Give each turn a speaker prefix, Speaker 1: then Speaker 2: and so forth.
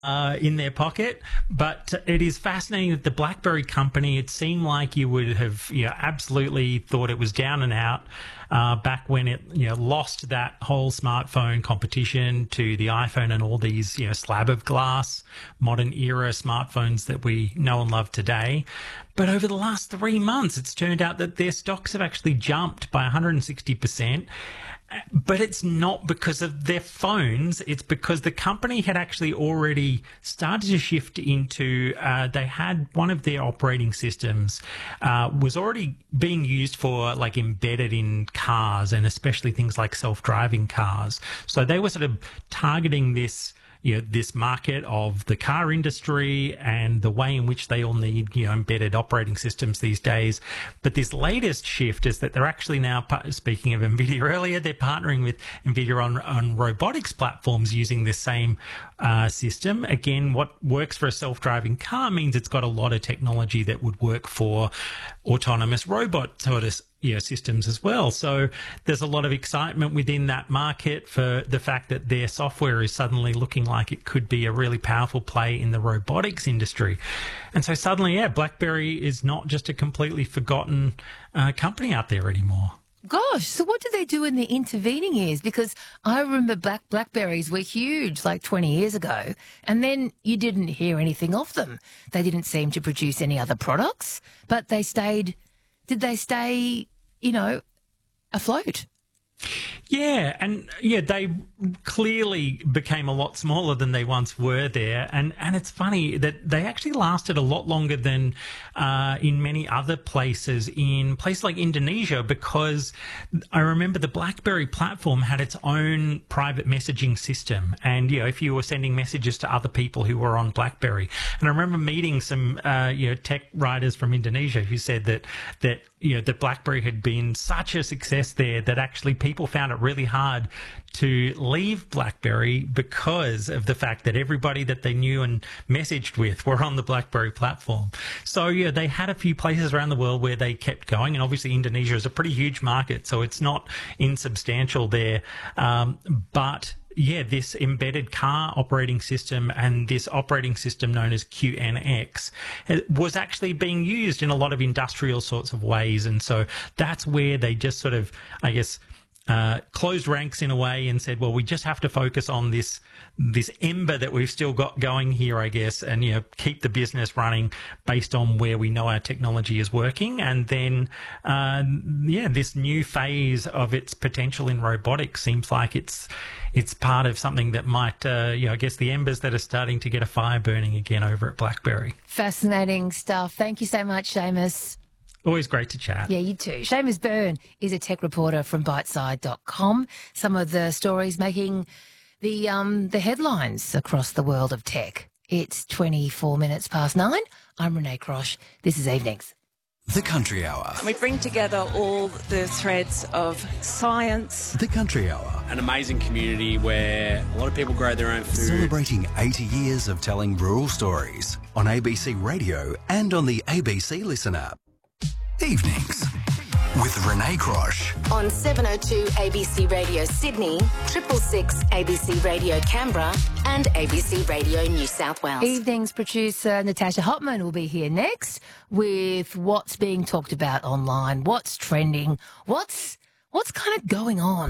Speaker 1: in their pocket. But it is fascinating that the BlackBerry company, it seemed like you would have absolutely thought it was down and out back when it lost that whole smartphone competition to the iPhone and all these slab of glass modern era smartphones that we know and love today. But over the last 3 months, it's turned out that their stocks have actually jumped by 160%. But it's not because of their phones. It's because the company had actually already started to shift into, they had one of their operating systems was already being used for like embedded in cars and especially things like self-driving cars. So they were sort of targeting this this market of the car industry and the way in which they all need, embedded operating systems these days. But this latest shift is that they're actually now, speaking of NVIDIA earlier, they're partnering with NVIDIA on robotics platforms using this same system. Again, what works for a self-driving car means it's got a lot of technology that would work for autonomous robot sort of systems as well. So there's a lot of excitement within that market for the fact that their software is suddenly looking like it could be a really powerful play in the robotics industry. And so suddenly, BlackBerry is not just a completely forgotten company out there anymore.
Speaker 2: Gosh, so what did they do in the intervening years? Because I remember Blackberries were huge like 20 years ago, and then you didn't hear anything of them. They didn't seem to produce any other products, but they stayed. Did they stay, afloat?
Speaker 1: Yeah, and they clearly became a lot smaller than they once were there. And it's funny that they actually lasted a lot longer than in many other places, in places like Indonesia, because I remember the BlackBerry platform had its own private messaging system. And, if you were sending messages to other people who were on BlackBerry. And I remember meeting some, tech writers from Indonesia who said that that BlackBerry had been such a success there that actually people found it really hard to leave BlackBerry because of the fact that everybody that they knew and messaged with were on the BlackBerry platform. So, they had a few places around the world where they kept going, and obviously Indonesia is a pretty huge market, so it's not insubstantial there. But this embedded car operating system and this operating system known as QNX was actually being used in a lot of industrial sorts of ways. And so that's where they just sort of, I guess, closed ranks in a way and said, well, we just have to focus on this ember that we've still got going here, I guess, and, keep the business running based on where we know our technology is working. And then, this new phase of its potential in robotics seems like it's part of something that might, I guess, the embers that are starting to get a fire burning again over at BlackBerry.
Speaker 2: Fascinating stuff. Thank you so much, Seamus.
Speaker 1: Always great to chat.
Speaker 2: Yeah, you too. Seamus Byrne is a tech reporter from Biteside.com. Some of the stories making the headlines across the world of tech. It's 24 minutes past 9. I'm Renee Crosh. This is Evenings.
Speaker 3: The Country Hour.
Speaker 4: We bring together all the threads of science.
Speaker 3: The Country Hour.
Speaker 5: An amazing community where a lot of people grow their own food.
Speaker 3: Celebrating 80 years of telling rural stories on ABC Radio and on the ABC Listen app. Evenings with Renee Crosh.
Speaker 6: On 702 ABC Radio Sydney, 666 ABC Radio Canberra and ABC Radio New South Wales.
Speaker 2: Evenings producer Natasha Hopman will be here next with what's being talked about online, what's trending, what's kind of going on.